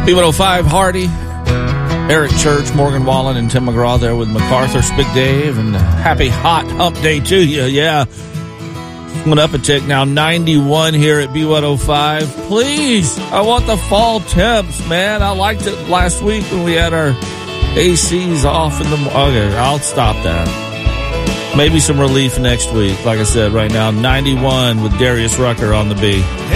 B105 Hardy, Eric Church, Morgan Wallen, and Tim McGraw there with MacArthur, Big Dave, and happy hot hump day to you. Yeah. Went up a tick now, 91 here at B105. Please, I want the fall temps, man. I liked it last week when we had our ACs off in the... Okay, I'll stop that. Maybe some relief next week. Like I said, right now, 91 with Darius Rucker on the B.